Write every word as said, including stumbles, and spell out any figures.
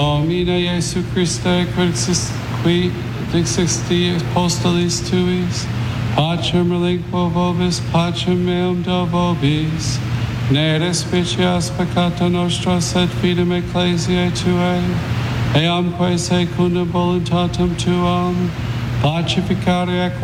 Domine Iesu Christe, quixis qui dixisti apostolis tuis, pacem relinquo vobis, pacem meum do vobis, ne respicias peccata nostra, sed fidem ecclesiae tuae, eamque secundum voluntatem tuam, pacificare